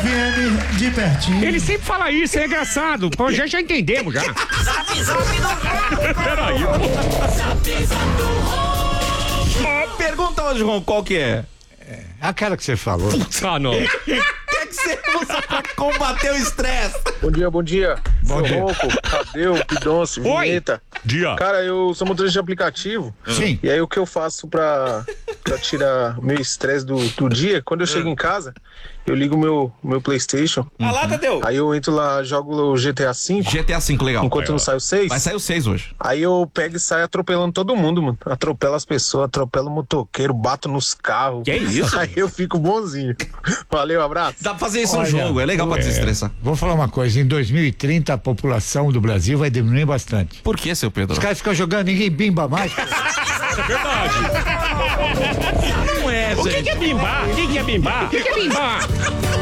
FM de pertinho. Ele sempre fala isso, é engraçado. Pô, já entendemos já. Peraí, Pergunta hoje, Ron, qual que é? Aquela que você falou. Ah, não. O que você usa pra combater o estresse? Bom dia, bom dia. Bom Seu dia. Ronco, Tadeu, Pidonce, Oi. Vinheta. Dia. Cara, eu sou motorista de aplicativo. Sim. E aí o que eu faço pra tirar meu estresse do dia, quando eu chego em casa, eu ligo meu PlayStation. Ah lá, Tadeu. Aí eu entro lá, jogo o GTA V, GTA V, legal. enquanto não sai o 6. Vai sair o 6 hoje. Aí eu pego e saio atropelando todo mundo, mano. Atropelo as pessoas, atropelo o motoqueiro, bato nos carros. Que isso? Aí eu fico bonzinho. Valeu, abraço. Dá pra fazer isso no Olha, jogo, é legal pra desestressar. Vou falar uma coisa, em 2030 a população do Brasil vai diminuir bastante. Por que, seu Pedro? Os caras ficam jogando, ninguém bimba mais. Não é, O que é bimbar? O que é bimbar? O que é bimbar?